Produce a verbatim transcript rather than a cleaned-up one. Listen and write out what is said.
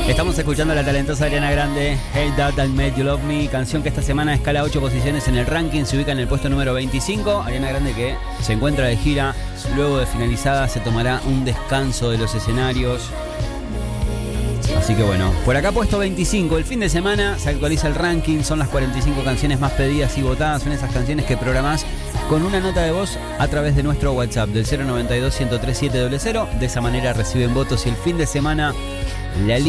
Estamos escuchando a la talentosa Ariana Grande, Hey That I Made You Love Me, canción que esta semana escala ocho posiciones en el ranking, se ubica en el puesto número veinticinco. Ariana Grande, que se encuentra de gira, luego de finalizada se tomará un descanso de los escenarios. Así que bueno, por acá puesto veinticinco, el fin de semana se actualiza el ranking, son las cuarenta y cinco canciones más pedidas y votadas, son esas canciones que programás con una nota de voz a través de nuestro WhatsApp del cero noventa y dos, ciento tres, siete cero cero. De esa manera reciben votos y el fin de semana la